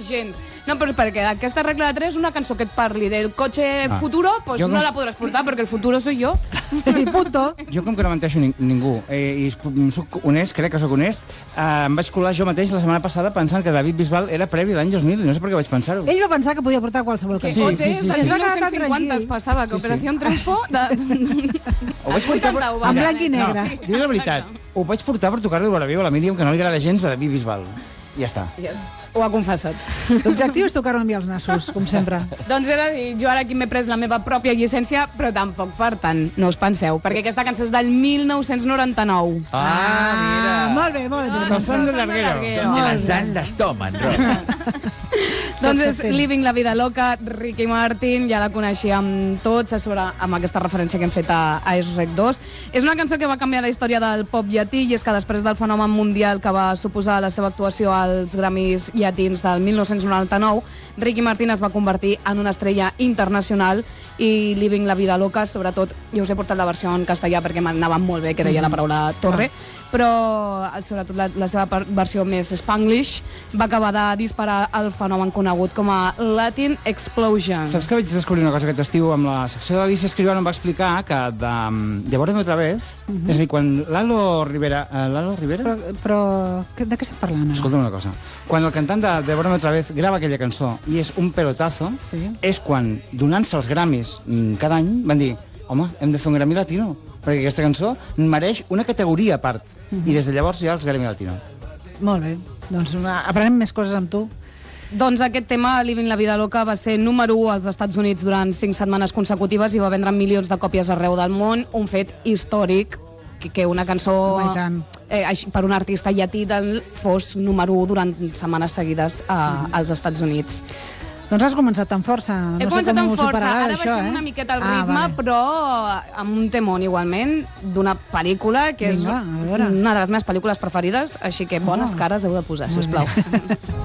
gens. No, però perquè aquesta regla de 3 és una cançó que et parli del cotxe futuro, pues no la podràs portar perquè el futuro soy yo. I punto. Jo, com que no menteixo ningú, i soc honest, crec que soc honest, em vaig colar jo mateix la setmana passada pensant que David Bisbal era previ l'any 2000, i no sé per què vaig pensar-ho. Ell va pensar que podia portar qualsevol Que cançó. sí. De 1950 es passava, que Operació Triunfo... Ho vaig portar En blanc i negre. No, dius la veritat, ho vaig portar per tocar-li a Viu a la Míriam, que no li agrada gens, a David Bisbal. I ja està. Ho ha confessat. L'objectiu és tocar-ho amb els nassos, com sempre. Doncs he de dir, jo ara aquí m'he pres la meva pròpia llicència, però tampoc per tant, no us penseu, perquè aquesta cançó és del 1999. Mira. Molt bé, molt bé. Rozando el larguero. Donde las dan, las toman, Rosa. Doncs és Living la vida loca, Ricky Martin, ja la coneixíem tots, a sobre amb aquesta referència que hem fet a Ice Rec 2. És una cançó que va canviar la història del pop llatí, i és que després del fenomen mundial que va suposar la seva actuació als Grammys llatins del 1999, Ricky Martin es va convertir en una estrella internacional, i Living la vida loca, sobretot, jo us he portat la versió en castellà perquè m'anava molt bé, que deia la paraula torre, però sobretot la seva versió més Spanglish va acabar de disparar el fenomen conegut com a Latin Explosion. Saps que vaig descobrir una cosa aquest estiu amb la secció de l'Alicia Escrivano? Em va explicar que de Borem otra vez, és a dir, quan Lalo Rivera... Però de què estem parlant? Escolta'm una cosa. Quan el cantant de Borem otra vez grava aquella cançó i és un pelotazo, és quan, donant-se els Grammys cada any, van dir, home, hem de fer un Grammy Latino, perquè aquesta cançó mereix una categoria a part. I des de llavors hi ha els Grammy Latino. Molt bé. Doncs aprenem més coses amb tu. Doncs aquest tema, Living la vida loca, va ser número 1 als Estats Units durant 5 setmanes consecutives i va vendre milions de còpies arreu del món, un fet històric, que una cançó per un artista llatí fos número 1 durant setmanes seguides als Estats Units. Doncs has començat amb força. He començat amb força, ara baixem una miqueta el ritme, però amb un temón igualment d'una pel·lícula que és una de les meves pel·lícules preferides, així que bones cares heu de posar, sisplau.